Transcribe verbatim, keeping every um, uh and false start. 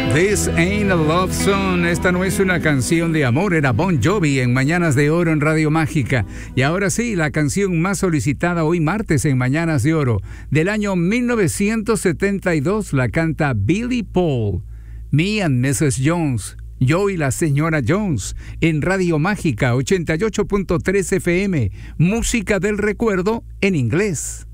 This ain't a love song. Esta no es una canción de amor. Era Bon Jovi en Mañanas de Oro en Radio Mágica. Y ahora sí, la canción más solicitada hoy martes en Mañanas de Oro. Del año mil novecientos setenta y dos la canta Billy Paul. Me and missus Jones. Yo y la señora Jones. En Radio Mágica ochenta y ocho punto tres F M. Música del recuerdo en inglés.